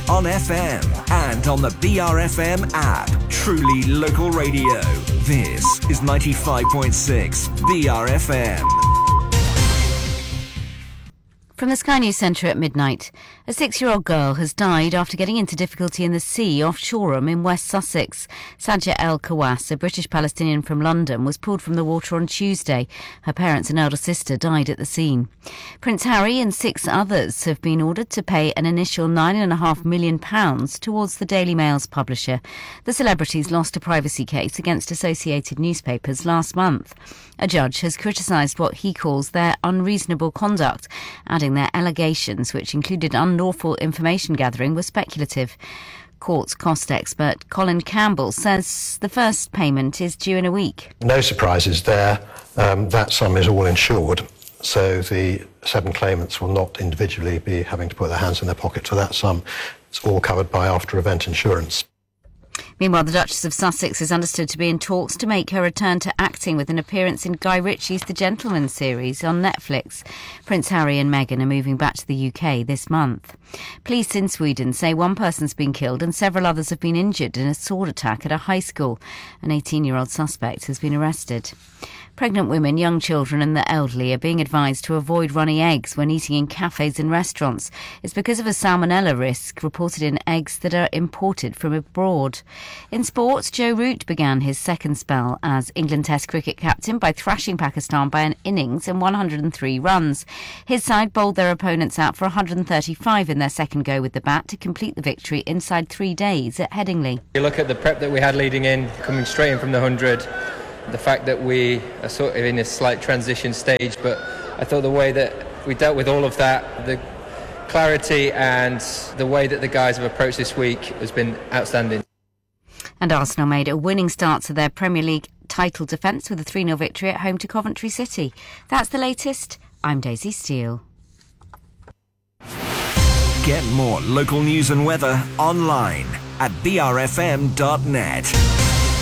on FM and on the BRFM app. Truly local radio. This is 95.6 BRFM. From the Sky News Centre at midnight, a 6-year-old girl has died after getting into difficulty in the sea off Shoreham in West Sussex. Sajja El Kawas, a British Palestinian from London, was pulled from the water on Tuesday. Her parents and elder sister died at the scene. Prince Harry and 6 others have been ordered to pay an initial £9.5 million towards the Daily Mail's publisher. The celebrities lost a privacy case against Associated Newspapers last month. A judge has criticised what he calls their unreasonable conduct, adding their allegations, which included unlawful information gathering, were speculative. Courts cost expert Colin Campbell says the first payment is due in a week. No surprises there. That sum is all insured, so the 7 claimants will not individually be having to put their hands in their pocket for that sum. It's all covered by after-event insurance. Meanwhile, the Duchess of Sussex is understood to be in talks to make her return to acting with an appearance in Guy Ritchie's The Gentleman series on Netflix. Prince Harry and Meghan are moving back to the UK this month. Police in Sweden say one person's been killed and several others have been injured in a sword attack at a high school. An 18-year-old suspect has been arrested. Pregnant women, young children and the elderly are being advised to avoid runny eggs when eating in cafes and restaurants. It's because of a salmonella risk reported in eggs that are imported from abroad. In sport, Joe Root began his second spell as England Test cricket captain by thrashing Pakistan by an innings and 103 runs. His side bowled their opponents out for 135 in their second go with the bat to complete the victory inside 3 days at Headingley. You look at the prep that we had leading in, coming straight in from the 100, the fact that we are sort of in a slight transition stage, but I thought the way that we dealt with all of that, the clarity and the way that the guys have approached this week has been outstanding. And Arsenal made a winning start to their Premier League title defence with a 3-0 victory at home to Coventry City. That's the latest. I'm Daisy Steele. Get more local news and weather online at brfm.net.